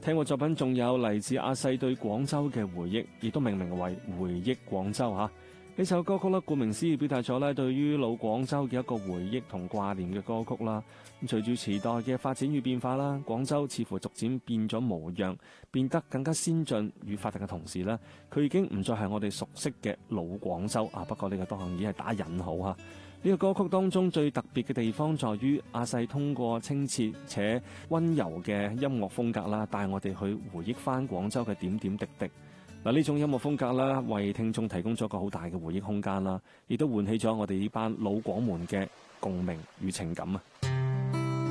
聽過作品仲有嚟自阿細對廣州嘅回憶，亦都命名為回憶廣州吓。呢首歌曲咧，顧名思義表達咗咧對於老廣州嘅一個回憶同掛念嘅歌曲啦。咁隨住時代嘅發展與變化啦，廣州似乎逐漸變咗模樣，變得更加先進與發達嘅同時咧，佢已經唔再係我哋熟悉嘅老廣州啊。不過呢個當然已經係打引號吓。呢個歌曲當中最特別嘅地方在於阿細通過清澈且溫柔嘅音樂風格啦，帶我哋去回憶翻廣州嘅點點滴滴。嗱，呢種音樂風格啦，為聽眾提供咗個好大嘅回憶空間啦，亦都喚起咗我哋呢班老廣門嘅共鳴與情感啊！